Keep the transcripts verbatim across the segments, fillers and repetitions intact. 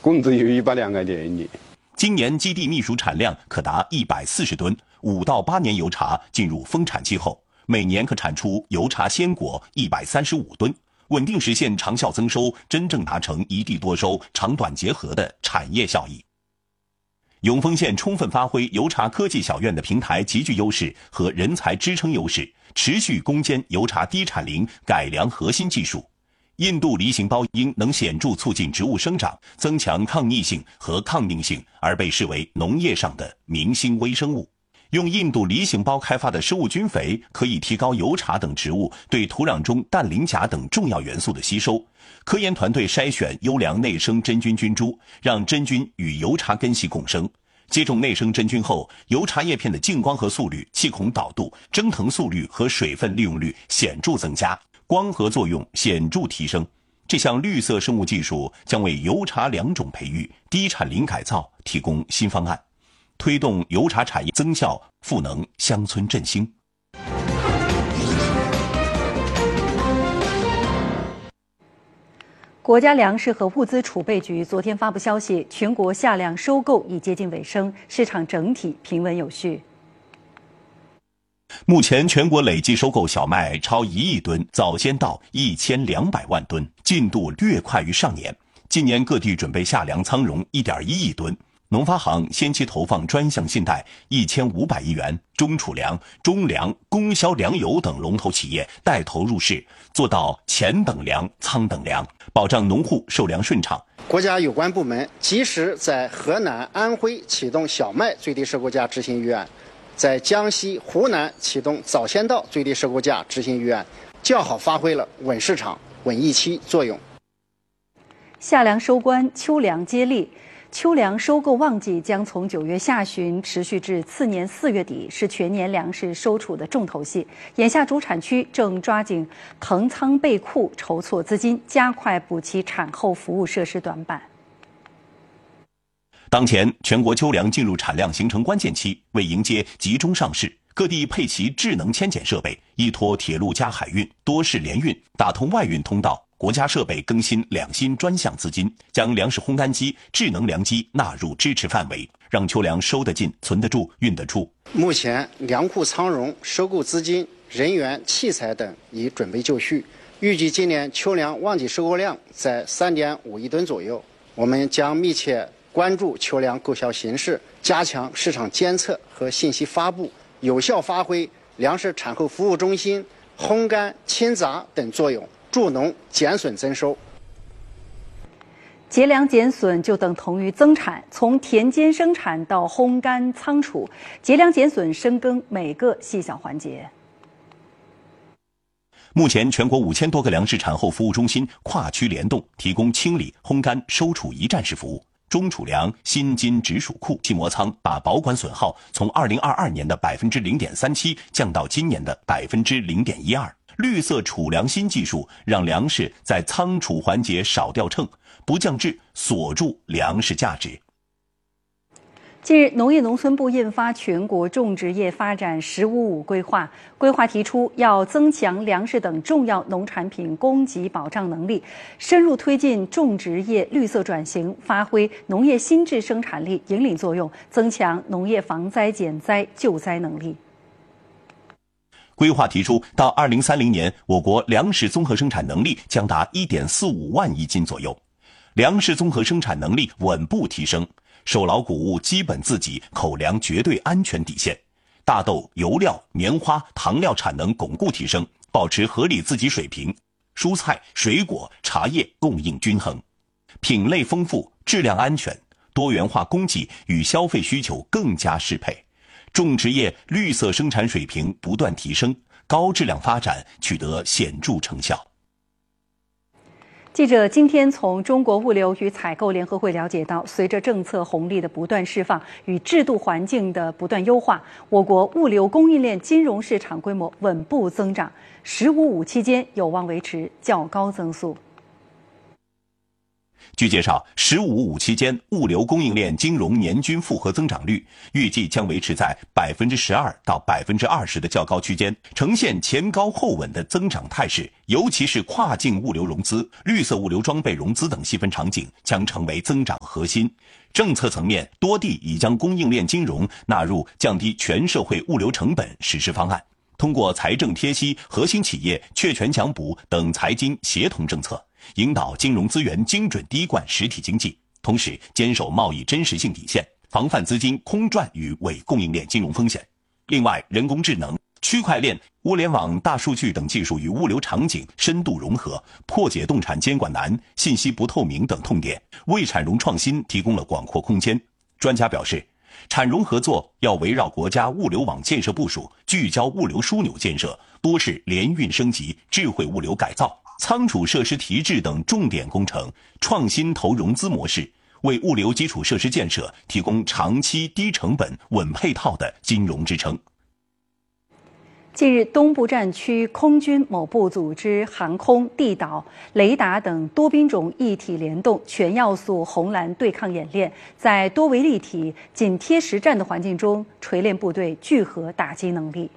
工资有一百两块钱一年。 今年基地秘书产量可达一百四十吨，五到八年油茶进入丰产期后，每年可产出油茶鲜果一百三十五吨，稳定实现长效增收，真正达成一地多收、长短结合的产业效益。永丰县充分发挥油茶科技小院的平台集聚优势和人才支撑优势，持续攻坚油茶低产龄改良核心技术。印度梨形孢因能显著促进植物生长，增强抗逆性和抗病性，而被视为农业上的明星微生物。用印度梨形孢开发的生物菌肥可以提高油茶等植物对土壤中氮磷钾等重要元素的吸收。科研团队筛选优良内生真菌菌株，让真菌与油茶根系共生。接种内生真菌后，油茶叶片的净光合速率、气孔导度、蒸腾速率和水分利用率显著增加，光合作用显著提升。这项绿色生物技术将为油茶良种培育、低产龄改造提供新方案，推动油茶产业增效赋能乡村振兴。 国家粮食和物资储备局昨天发布消息，全国夏粮收购已接近尾声，市场整体平稳有序。 目前全国累计收购小麦超一亿吨，早先到一千两百万吨，进度略快于上年。今年各地准备夏粮仓容一点一亿吨。农发行先期投放专项信贷一千五百亿元，中储粮、中粮、供销粮油等龙头企业带头入市，做到钱等粮、仓等粮，保障农户售粮顺畅。 国家有关部门及时在河南、安徽启动小麦最低收购价执行预案，在江西、湖南启动早先到最低收购价执行预案，较好发挥了稳市场、稳预期作用。 夏粮收官，秋粮接力。秋粮收购旺季将从九月下旬持续至次年四月底，是全年粮食收储的重头戏。眼下主产区正抓紧腾仓备库，筹措资金，加快补齐产后服务设施短板。 当前全国秋粮进入产量形成关键期，为迎接集中上市，各地配齐智能迁检设备，依托铁路加海运、多式联运，打通外运通道。国家设备更新两新专项资金，将粮食烘干机、智能粮机纳入支持范围，让秋粮收得进、存得住、运得出。 目前粮库仓容、收购资金、人员、器材等已准备就绪，预计今年秋粮旺季收购量在 三点五亿吨左右。我们将密切关注秋粮购销形势，加强市场监测和信息发布，有效发挥粮食产后服务中心、烘干、清杂等作用，助农减损增收。 节粮减损就等同于增产，从田间生产到烘干仓储，节粮减损深耕每个细小环节。 目前全国五千多个粮食产后服务中心跨区联动，提供清理、烘干、收储一站式服务。中储粮新津直属库气膜仓把保管损耗从二零二二年的百分之零点三七降到今年的百分之零点一二。绿色储粮新技术让粮食在仓储环节少掉秤，不降质，锁住粮食价值。 近日，农业农村部印发全国种植业发展“十五五”规划，规划提出要增强粮食等重要农产品供给保障能力，深入推进种植业绿色转型，发挥农业新质生产力引领作用，增强农业防灾减灾救灾能力。 规划提出，到二零三零年，我国粮食综合生产能力将达 一点四五万亿斤左右，粮食综合生产能力稳步提升，守牢谷物基本自给、口粮绝对安全底线，大豆、油料、棉花、糖料产能巩固提升，保持合理自给水平，蔬菜、水果、茶叶供应均衡，品类丰富，质量安全，多元化供给与消费需求更加适配。种植业绿色生产水平不断提升，高质量发展取得显著成效。 记者今天从中国物流与采购联合会了解到，随着政策红利的不断释放与制度环境的不断优化，我国物流供应链金融市场规模稳步增长，“十五五”期间有望维持较高增速。 据介绍，“十五五”期间物流供应链金融年均复合增长率预计将维持在 百分之十二 到 百分之二十 的较高区间，呈现前高后稳的增长态势。尤其是跨境物流融资、绿色物流装备融资等细分场景将成为增长核心。政策层面，多地已将供应链金融纳入降低全社会物流成本实施方案，通过财政贴息、核心企业确权强补等财经协同政策，引导金融资源精准滴灌实体经济，同时坚守贸易真实性底线，防范资金空转与伪供应链金融风险。另外，人工智能、区块链、物联网、大数据等技术与物流场景深度融合，破解动产监管难、信息不透明等痛点，为产融创新提供了广阔空间。专家表示，产融合作要围绕国家物流网建设部署，聚焦物流枢纽建设、多式联运升级、智慧物流改造、仓储设施提质等重点工程，创新投融资模式，为物流基础设施建设提供长期低成本稳配套的金融支撑。 近日，东部战区空军某部组织航空、地导、雷达等多兵种一体联动全要素红蓝对抗演练，在多维立体、紧贴实战的环境中锤炼部队聚合打击能力。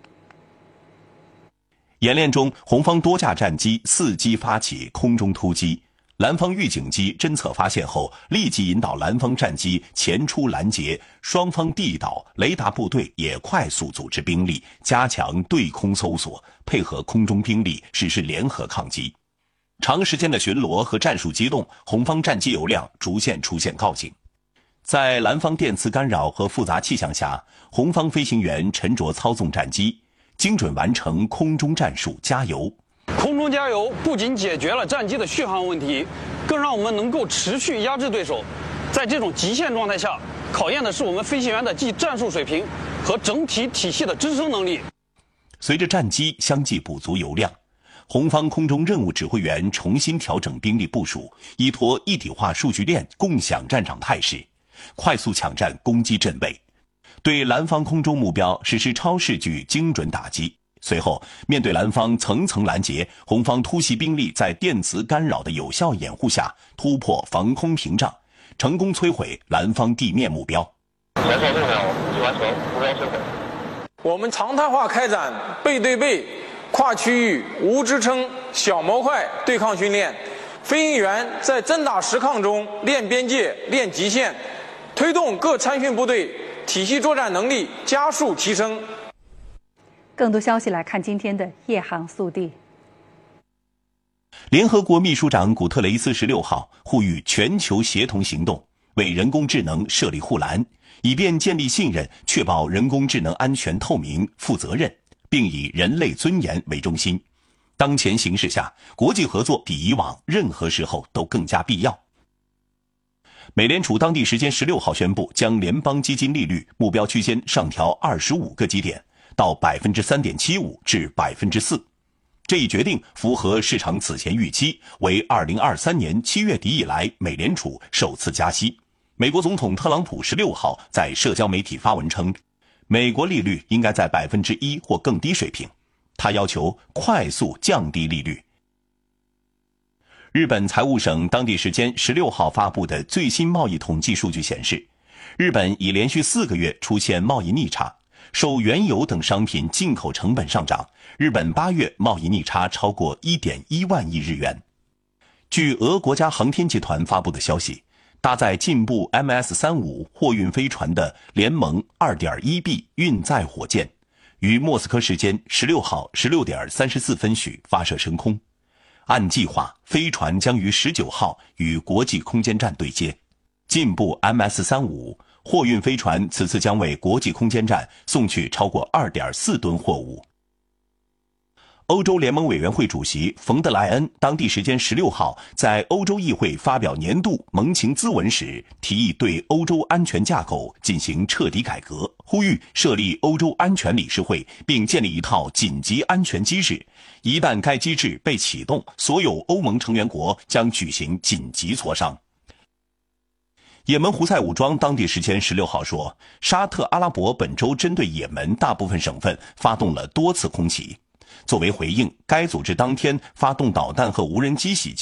演练中，红方多架战机伺机发起空中突击，蓝方预警机侦测发现后，立即引导蓝方战机前出拦截，双方地导、雷达部队也快速组织兵力，加强对空搜索，配合空中兵力实施联合抗击。长时间的巡逻和战术机动，红方战机油量逐渐出现告警。在蓝方电磁干扰和复杂气象下，红方飞行员沉着操纵战机，精准完成空中战术加油。 空中加油不仅解决了战机的续航问题，更让我们能够持续压制对手。在这种极限状态下，考验的是我们飞行员的技战术水平和整体体系的支撑能力。 随着战机相继补足油量，红方空中任务指挥员重新调整兵力部署，依托一体化数据链共享战场态势，快速抢占攻击阵位，对蓝方空中目标实施超视距精准打击。随后，面对蓝方层层拦截，红方突袭兵力在电磁干扰的有效掩护下突破防空屏障，成功摧毁蓝方地面目标。 前方六秒，已完成，目标摧毁。 我们常态化开展背对背、跨区域、无支撑、小模块对抗训练，飞行员在真打实抗中练边界、练极限，推动各参训部队体系作战能力加速提升。 更多消息来看今天的夜航速递。 联合国秘书长古特雷斯十六号呼吁全球协同行动，为人工智能设立护栏，以便建立信任，确保人工智能安全、透明、负责任，并以人类尊严为中心。当前形势下，国际合作比以往任何时候都更加必要。美联储当地时间十六号宣布，将联邦基金利率目标区间上调二十五个基点，到 百分之三点七五 至 百分之四。 这一决定符合市场此前预期，为二零二三年七月底以来美联储首次加息。美国总统特朗普十六号在社交媒体发文称，美国利率应该在 百分之一 或更低水平，他要求快速降低利率。日本财务省当地时间十六号发布的最新贸易统计数据显示，日本已连续四个月出现贸易逆差，受原油等商品进口成本上涨，日本八月贸易逆差超过 一点一万亿日元。据俄国家航天集团发布的消息，搭载进步 M S 三十五 货运飞船的联盟 二点一 B 运载火箭，于莫斯科时间十六号十六点三十四分许发射升空。按计划，飞船将于十九号与国际空间站对接。进步 M S 三十五 货运飞船此次将为国际空间站送去超过 二点四吨货物。欧洲联盟委员会主席冯德莱恩当地时间十六号在欧洲议会发表年度盟情咨文时，提议对欧洲安全架构进行彻底改革，呼吁设立欧洲安全理事会，并建立一套紧急安全机制。一旦该机制被启动，所有欧盟成员国将举行紧急磋商。也门胡塞武装当地时间十六号说，沙特阿拉伯本周针对也门大部分省份发动了多次空袭。作为回应，该组织当天发动导弹和无人机袭击。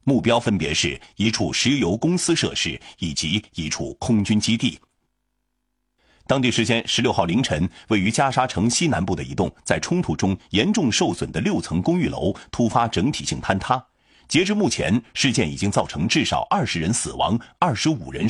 目标分别是一处石油公司设施以及一处空军基地。当地时间十六号凌晨，位于加沙城西南部的一栋在冲突中严重受损的六层公寓楼突发整体性坍塌。截至目前，事件已经造成至少二十人死亡，二十五人